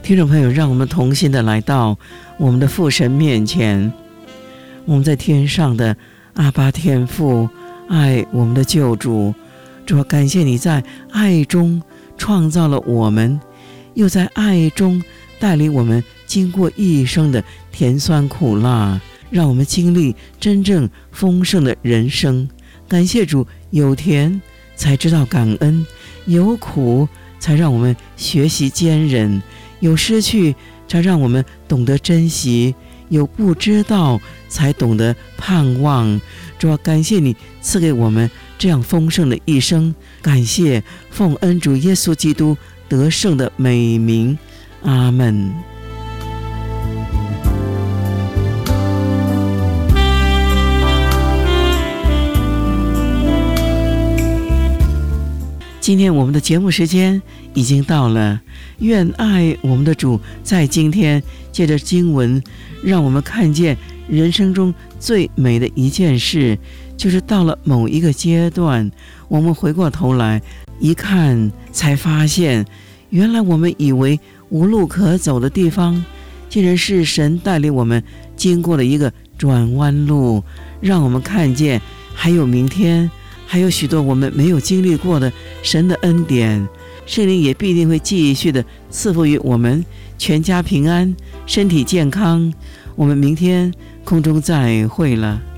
听众朋友，让我们同心的来到我们的父神面前。我们在天上的阿爸天父，爱我们的救主，主，感谢你在爱中创造了我们，又在爱中带领我们经过一生的甜酸苦辣，让我们经历真正丰盛的人生。感谢主，有甜才知道感恩，有苦才让我们学习坚忍，有失去才让我们懂得珍惜，有不知道才懂得盼望。主，感谢你赐给我们这样丰盛的一生，感谢奉恩主耶稣基督得胜的美名，阿们。今天我们的节目时间已经到了，愿爱我们的主在今天借着经文，让我们看见人生中最美的一件事，就是到了某一个阶段，我们回过头来一看，才发现原来我们以为无路可走的地方，竟然是神带领我们经过了一个转弯路，让我们看见还有明天，还有许多我们没有经历过的神的恩典。圣灵也必定会继续的赐福于我们全家平安，身体健康。我们明天空中再会了。